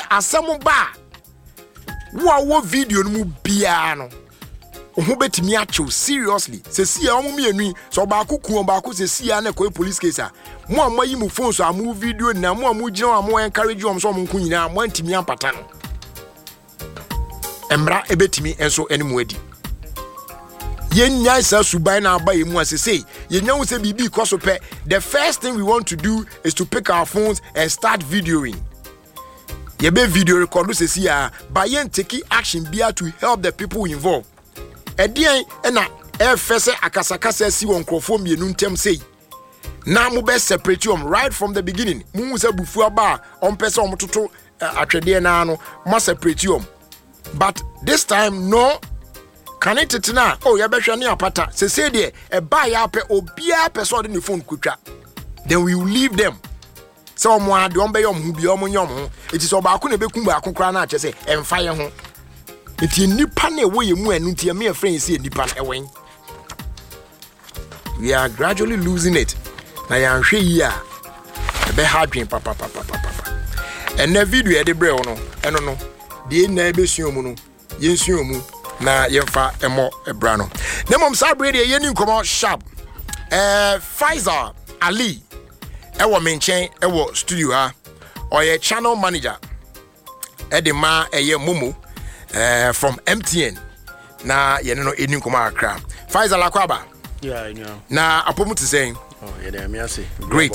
asem ba wo video no mu bia no who betimi acho seriously se see omo mienu so ba kuku ba ku se see na ko police case a mo amayi mu phone so amu video na mo amu gina mo encourage om so mo nku nyina mo antimi ampata no emra ebetimi enso enimu adi yenya isa subai na aba emu asese yenya wo se bibi koso pe. The first thing we want to do is to pick our phones and start videoing. Yebe video record se see ya by yen take action bia to help the people involved. Edien na fese akasakasa si won krofo mienu ntem sei na mo be separate right from the beginning mu se bufu aba on pese on toto atwede na no mo separate but this time no can it na oh ya behwe ne apata se se de e ba ya pe obia pese ode ne phone kutwa then we will leave them so mo ade on be yom hu bia om nyom it is obaako na bekum baako kra na ache se emfa ye ho. If you nipa na wo yemu enu tie me friend say nipa na ewen. We are gradually losing it. Na ya nhwe yi a be hardwin papa. And the video e de bre no eno no de na be suomu no yensuomu na yemfa emo ebra no. Na mom sabre de yeni nkomo sharp. Faisal Ali ewo menchen ewo studio ha. Oye channel manager. Edema eye Momo. From MTN na yene no eni nkoma akra Faisal Akwaba yeah I know na apomu to saying oh yeah dem ase great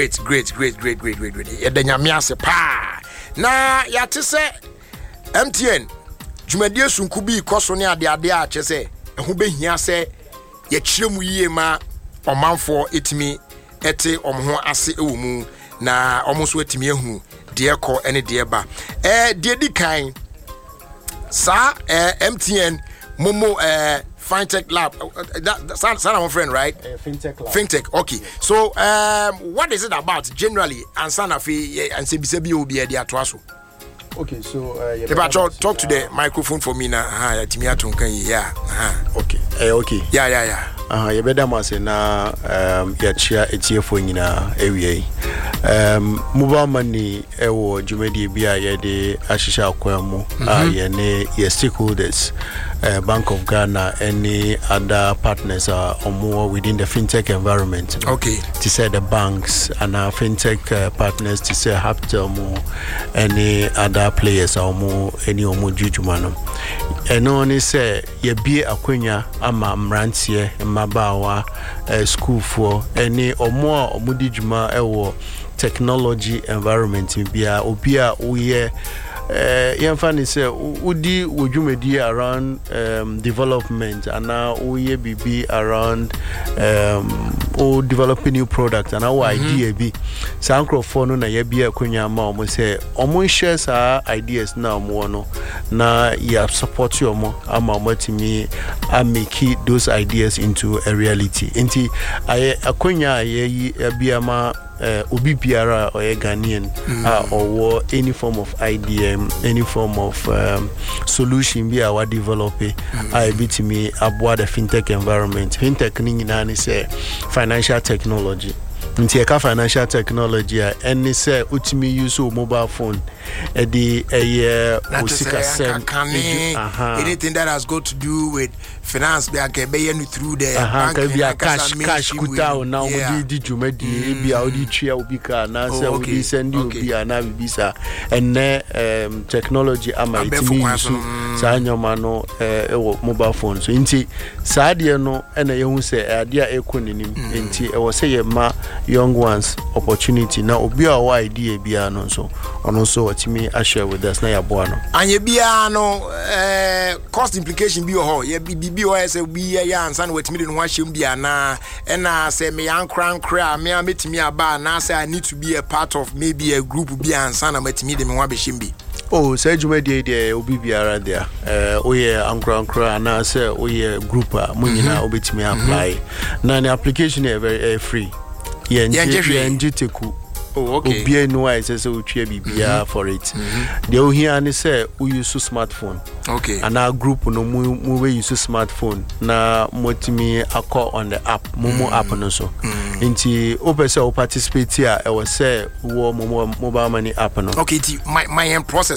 yede nyame ase pa na ya te se MTN dwumadie sunku bi koso ne ade a che se eho behia se ye kiremu yie ma omanfo etimi ete omho ase ewo mu na omoso etimi ehu de ko ene de ba de di kan Sir, MTN, Momo, Fintech Lab. That's my friend, right? Fintech Lab. Fintech, okay. So, what is it about generally? And Sanafi and Sebisebi will be at the Atwaso. Okay, so talk to the microphone for me now. Yeah. Okay. Okay. Yeah. You better must say na ya chia etiefo nyina ewie. Mobile money ewo jumedi bia ye de ahisha akwamu ye ne ye stakeholders Bank of Ghana any other partners are more within the fintech environment. Okay. To say the banks and our fintech partners to say Haptel more any other players are more any omo jujumano. And only say ye be akwenya ama mrantie mabawa school for any or more omudijuma ewo technology environment bia obia oye yemfani say udi wojumedi around development and now oye bibi around o developing new products and our idea be sankrofo no na ye bia akwenya ma omo say omo share sa ideas na omo no na ya support you omo ama omo timi make those ideas into a reality enti akwenya ye bia ma obi biara or Ghanaian or any form of idea, any form of solution be our developer I be to me about the fintech environment. Fintech ni say financial technology. Nti eka financial technology any say utimi use mobile phone the usika sem anything that has got to do with finance be you through the bank cash kuta now di jumedi bi audi tria obi ka na say obi send you obi na bibisa and technology ama itimi use sa nyoma no mobile phone so nti sa de no na yehu say ade a ekonim nti e wo say ye ma young ones opportunity now obi a wa idea bia no so ono so watimi a share with us na ya boa no anye bia no cost implication bi ho ye bi o say bi ya ansa na watimi de no hwahye bia na na say me yankra me metimi aba na say I need to be a part of maybe a group bi ansa na matimi de me hwa be shimbi. Oh, say jumedi de obi biara there oye ankra na say oye group munyina obetimi apply na the application is very free. Teku. Oh, okay. Obia no I say so twa bibia for it. The ohia ni say we use smartphone. Okay. And our group no we use smartphone na motimi akọ on the app Momo app no so. Nti opese o participate here I was say wo mobile money app no. Okay, my process